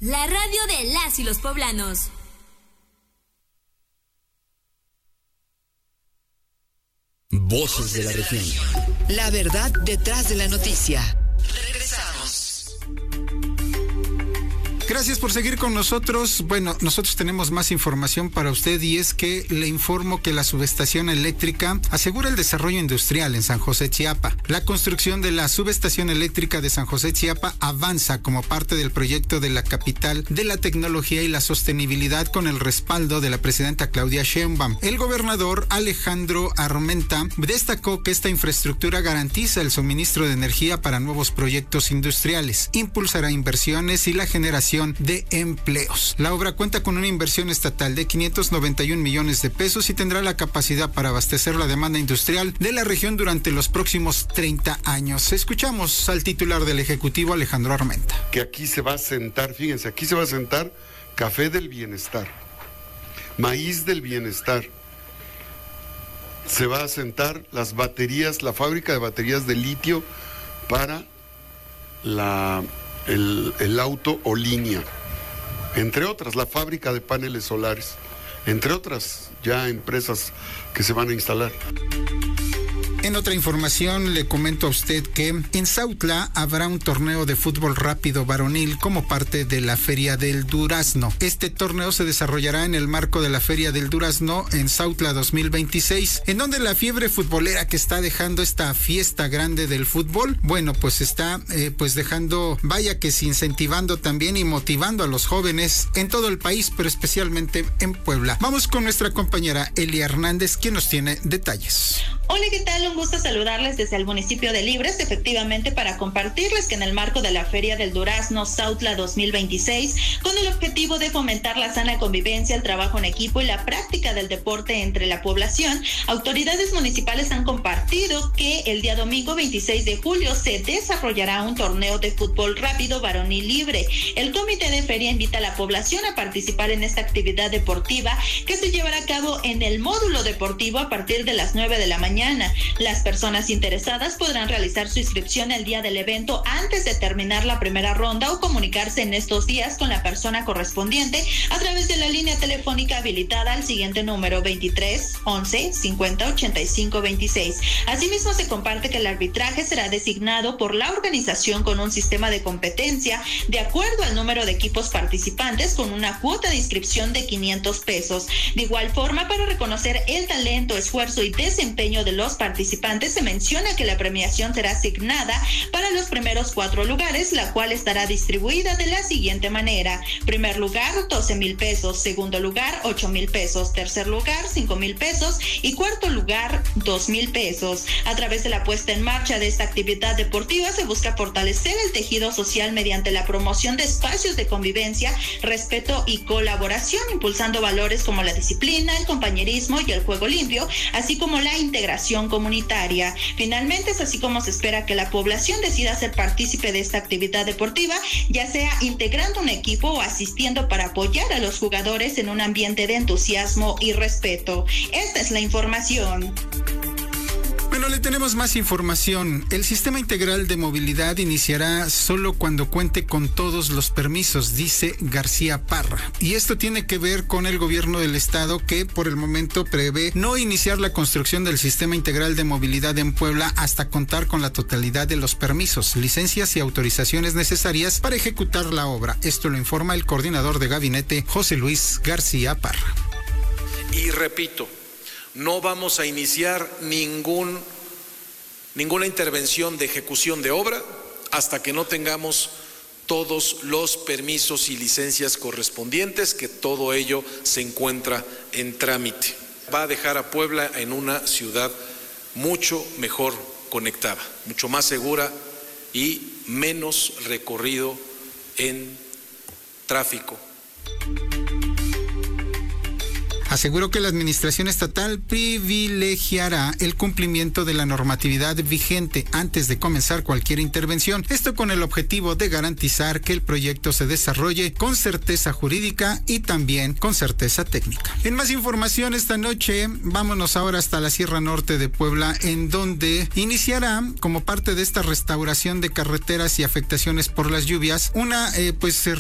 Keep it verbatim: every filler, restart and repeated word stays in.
La radio de las y los poblanos. Voces de la región. La verdad detrás de la noticia. Regresamos. Gracias por seguir con nosotros. Bueno, nosotros tenemos más información para usted y es que le informo que la subestación eléctrica asegura el desarrollo industrial en San José Chiapa. La construcción de la subestación eléctrica de San José Chiapa avanza como parte del proyecto de la capital de la tecnología y la sostenibilidad con el respaldo de la presidenta Claudia Sheinbaum. El gobernador Alejandro Armenta destacó que esta infraestructura garantiza el suministro de energía para nuevos proyectos industriales, impulsará inversiones y la generación de empleos. La obra cuenta con una inversión estatal de quinientos noventa y un millones de pesos y tendrá la capacidad para abastecer la demanda industrial de la región durante los próximos treinta años. Escuchamos al titular del Ejecutivo, Alejandro Armenta. Que aquí se va a sentar, fíjense, aquí se va a sentar café del bienestar, maíz del bienestar, se va a sentar las baterías, la fábrica de baterías de litio para la El, el auto o línea, entre otras, la fábrica de paneles solares, entre otras ya empresas que se van a instalar. En otra información le comento a usted que en Sautla habrá un torneo de fútbol rápido varonil como parte de la Feria del Durazno. Este torneo se desarrollará en el marco de la Feria del Durazno en Sautla dos mil veintiséis, en donde la fiebre futbolera que está dejando esta fiesta grande del fútbol, bueno, pues está eh, pues dejando, vaya que sí, incentivando también y motivando a los jóvenes en todo el país, pero especialmente en Puebla. Vamos con nuestra compañera Elia Hernández, quien nos tiene detalles. Hola, ¿qué tal? Un gusto saludarles desde el municipio de Libres, efectivamente para compartirles que en el marco de la Feria del Durazno Sautla dos mil veintiséis, con el objetivo de fomentar la sana convivencia, el trabajo en equipo y la práctica del deporte entre la población, autoridades municipales han compartido que el día domingo veintiséis de julio se desarrollará un torneo de fútbol rápido varonil libre. El comité de feria invita a la población a participar en esta actividad deportiva que se llevará a cabo en el módulo deportivo a partir de las nueve de la mañana. Las personas interesadas podrán realizar su inscripción el día del evento antes de terminar la primera ronda o comunicarse en estos días con la persona correspondiente a través de la línea telefónica habilitada al siguiente número veintitrés once cincuenta ochenta y cinco veintiséis. Asimismo, se comparte que el arbitraje será designado por la organización con un sistema de competencia de acuerdo al número de equipos participantes con una cuota de inscripción de quinientos pesos. De igual forma, para reconocer el talento, esfuerzo y desempeño de los participantes, se menciona que la premiación será asignada para los primeros cuatro lugares, la cual estará distribuida de la siguiente manera: primer lugar doce mil pesos, segundo lugar ocho mil pesos, tercer lugar cinco mil pesos y cuarto lugar dos mil pesos. A través de la puesta en marcha de esta actividad deportiva se busca fortalecer el tejido social mediante la promoción de espacios de convivencia, respeto y colaboración, impulsando valores como la disciplina, el compañerismo y el juego limpio, así como la integración comunitaria. Finalmente, es así como se espera que la población decida ser partícipe de esta actividad deportiva, ya sea integrando un equipo o asistiendo para apoyar a los jugadores en un ambiente de entusiasmo y respeto. Esta es la información. Bueno, le tenemos más información. El sistema integral de movilidad iniciará solo cuando cuente con todos los permisos, dice García Parra. Y esto tiene que ver con el gobierno del estado, que por el momento prevé no iniciar la construcción del sistema integral de movilidad en Puebla hasta contar con la totalidad de los permisos, licencias y autorizaciones necesarias para ejecutar la obra. Esto lo informa el coordinador de gabinete, José Luis García Parra. Y repito, no vamos a iniciar ningún, ninguna intervención de ejecución de obra hasta que no tengamos todos los permisos y licencias correspondientes, que todo ello se encuentra en trámite. Va a dejar a Puebla en una ciudad mucho mejor conectada, mucho más segura y menos recorrido en tráfico. Aseguró que la administración estatal privilegiará el cumplimiento de la normatividad vigente antes de comenzar cualquier intervención. Esto con el objetivo de garantizar que el proyecto se desarrolle con certeza jurídica y también con certeza técnica. En más información esta noche, vámonos ahora hasta la Sierra Norte de Puebla, en donde iniciará, como parte de esta restauración de carreteras y afectaciones por las lluvias, una eh, pues